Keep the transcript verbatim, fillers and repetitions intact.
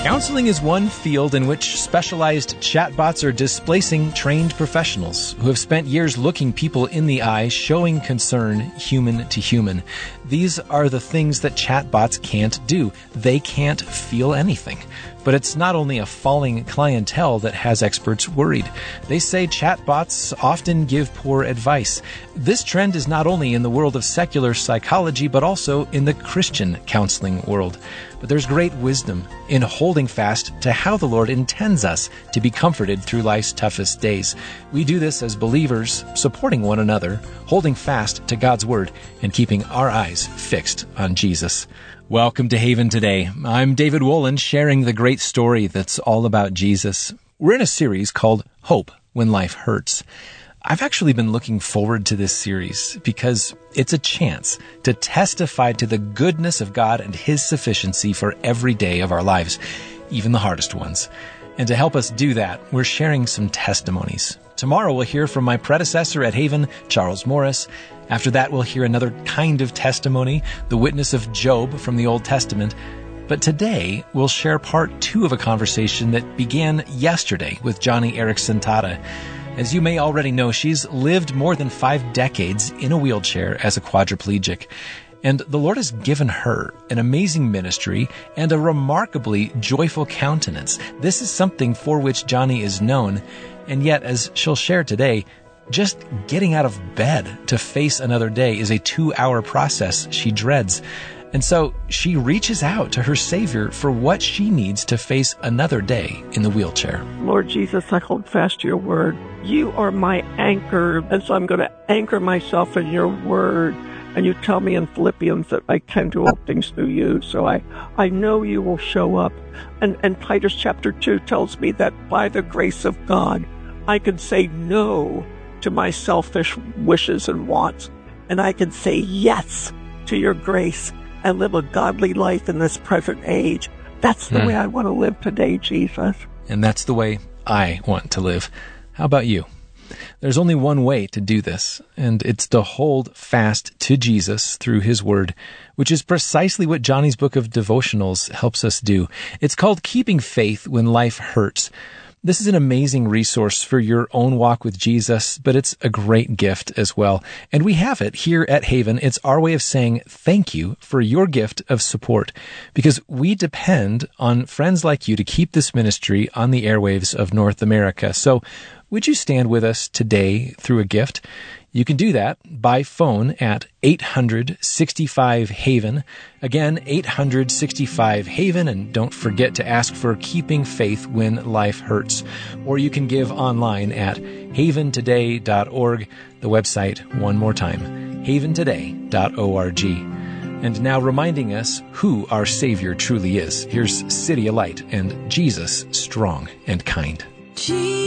Counseling is one field in which specialized chatbots are displacing trained professionals who have spent years looking people in the eye, showing concern human to human. These are the things that chatbots can't do. They can't feel anything. But it's not only a falling clientele that has experts worried. They say chatbots often give poor advice. This trend is not only in the world of secular psychology, but also in the Christian counseling world. But there's great wisdom in holding fast to how the Lord intends us to be comforted through life's toughest days. We do this as believers, supporting one another, holding fast to God's Word, and keeping our eyes fixed on Jesus. Welcome to Haven Today. I'm David Wolin, sharing the great story that's all about Jesus. We're in a series called Hope When Life Hurts. I've actually been looking forward to this series because it's a chance to testify to the goodness of God and His sufficiency for every day of our lives, even the hardest ones. And to help us do that, we're sharing some testimonies. Tomorrow we'll hear from my predecessor at Haven, Charles Morris. After that, we'll hear another kind of testimony, the witness of Job from the Old Testament. But today, we'll share part two of a conversation that began yesterday with Joni Eareckson Tada. As you may already know, she's lived more than five decades in a wheelchair as a quadriplegic. And the Lord has given her an amazing ministry and a remarkably joyful countenance. This is something for which Joni is known. And yet, as she'll share today, just getting out of bed to face another day is a two-hour process she dreads. And so she reaches out to her Savior for what she needs to face another day in the wheelchair. Lord Jesus, I hold fast to your word. You are my anchor, and so I'm going to anchor myself in your word. And you tell me in Philippians that I can do all things through you. So I, I know you will show up. And, and Titus chapter two tells me that by the grace of God, I can say no to my selfish wishes and wants. And I can say yes to your grace and live a godly life in this present age. That's the mm. way I want to live today, Jesus. And that's the way I want to live. How about you? There's only one way to do this, and it's to hold fast to Jesus through His Word, which is precisely what Joni's book of devotionals helps us do. It's called Keeping Faith When Life Hurts. This is an amazing resource for your own walk with Jesus, but it's a great gift as well. And we have it here at Haven. It's our way of saying thank you for your gift of support, because we depend on friends like you to keep this ministry on the airwaves of North America. So would you stand with us today through a gift? You can do that by phone at eight hundred sixty-five Haven. Again, eight hundred sixty-five Haven, and don't forget to ask for Keeping Faith When Life Hurts. Or you can give online at haven today dot org. The website, one more time, haven today dot org. And now reminding us who our Savior truly is. Here's City of Light and Jesus, Strong and Kind.